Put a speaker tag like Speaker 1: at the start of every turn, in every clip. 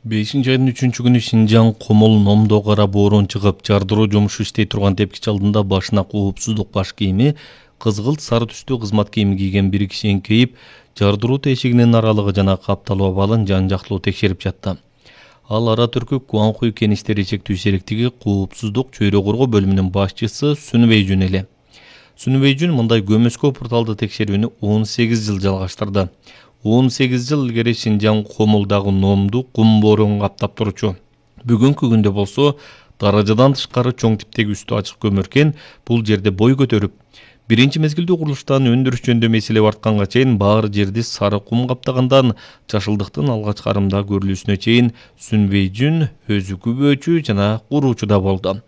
Speaker 1: 5 айдын 3-күнү Шинжаң Комол Номдо кара боорон чыгып, жардыруу жумушу иштей турган тепкич алдында башына коопсуздук баш кийими, кызгылт сары түстүү кызмат кийими кийген бир киши эңкейип, жардыруу тешигинин аралыгы жана капталуу абалын жан-жактылуу текшерип жатты. Ал ара түркү Гуанхуй кеништери чектүү сериктиги коопсуздук чөйрө коргоо бөлүмүнүн башчысы Сүн Вэйжүн эле. Сүн Вэйжүн мындай көмөскө порталды текшерүүнү 18 жыл жалгаштырды. 18 жыл илгери Шинжаң Комолдагы Номду кум боорон каптап турчу. Бүгүнкү күндө болсо даражадан тышкары чоң типтеги үстү ачык көмөркен бул жерде бой көтөрүп, биринчи мезгилде курулуштан өндүрүш жөнүндө меселе бартканга чейин баары жерди сары кум каптагандан жашылдыктын алгач карымда көрүлүүсүнө чейин Сүн Вэйжүн өзү күбөөчү жана куруучу да болду.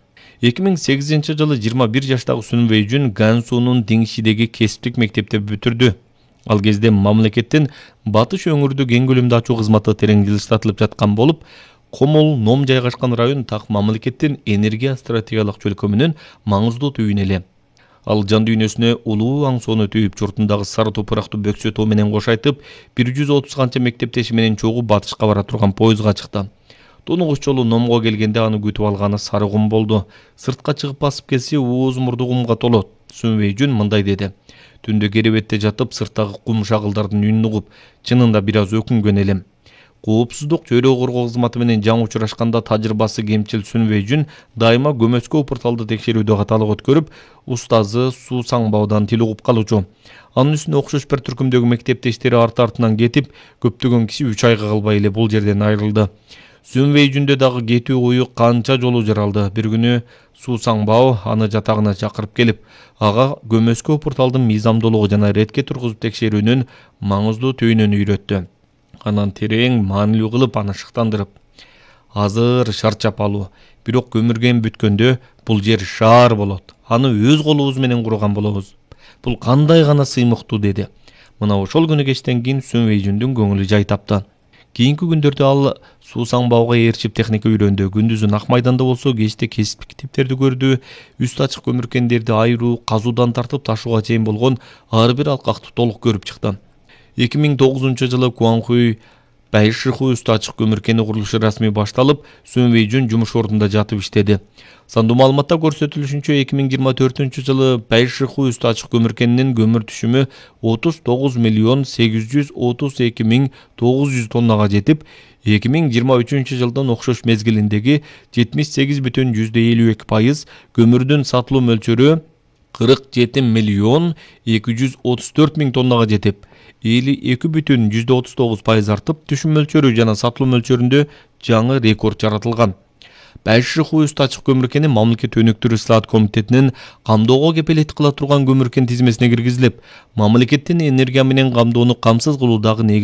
Speaker 1: 2008 жылы 21 жаштагы Сүн Вэйжүн Гансунун Диңшидеги кесиптик мектепти бүтүрдү. Ал кезде мамлекеттин батыш өңүрдү кең көлөмдө ачуу кызматы терең жылыштатылып жаткан болуп, Комол Ном жайгашкан район так мамлекеттин энергия стратегиялык чөлкөмүнүн маңыздуу түйүнү эле. Ал жан дүйнөсүнө улуу аң соону түйүп, журтундагы сары топурактуу бөксө тоо менен кошайтып, 130 канча мектептеши менен чогуу батышка бара турган поездга чыкты. Тунугуч жолу Номго келгенде аны күтүп алганы сары кум болду. Сыртка чыгып басып келсе, ооз мурду кумга толот. Сүн Вэйжүн мындай деди: түндө керебетте жатып, сырттагы кум шагылдардын үнүн угуп, чынында бир аз өкүнгөн элем. Коопсуздук чөйрө коргоо кызматы менен жаңы учурашканда тажрыйбасы кемчил Сүн Вэйжүн дайыма көмөскө порталды текшерүүдө каталык өткөрүп, устазы Суу Саңбаудан тил угуп калуучу. Анын үстүнө окшош бир түркүмдөгү мектептештери арты-артынан кетип, көптөгөн киши 3 айга калбай эле бул жерден айрылды. Сүн Вэйжүндө дагы кетүү ою канча жолу жаралды. Бир күнү Суу Саңбао аны жатагына чакырып келип, ага көмөскө порталдын мыйзамдуулугу жана ретке тургузуп текшерүүнүн маңыздуу түйүнүн үйрөттү. Анан терең маанилүү кылып аны шыктандырып: азыр шар чапалуу, бирок көмүрген бүткөндө бул жер шаар болот. Аны өз колубуз менен курган болобуз. Бул кандай гана сыймыктуу деди. Мына ошол күнү кечтен кийин Сүн Вэйжүндүн көңүлү жай тапты. Кийинки күндөрдө ал Суу Саңбауга ээрчип техника үйрөндү. Күндүзүн ак майданда болсо, кечте кесиптик типтерди көрдү. Үстү ачык көмүркендерди айыруу, казуудан тартып ташууга чейин болгон ар бир алкакты толук көрүп чыкты. 2009 жылы Гуанхуй Байшиху үстү ачык көмүркени курулушу расмий башталып, Сүн Вэйжүн жумуш ордунда жатып иштеди. Сандуу маалыматта көрсөтүлүшүнчө 2024 жылы Байшиху үстү ачык көмүркенинин көмүр түшүмү 39.832.900 тоннага жетип, 2023 жылдын окшош мезгилиндеги 78,52% көмүрдүн сатылуу мөлчөрү 47.234.000 тоннага жетип, 52,39% артып, түшүм мөлчөрү жана сатылуу мөлчөрүндө жаңы рекорд жаратылган. Байшиху үстү ачык көмүркени мамлекет өнүктүрүү ислаат комитетинин камдоого кепелет кыла турган көмүркен тизмесине киргизилип, мамлекеттин энергия менен камдоону камсыз кылуудагы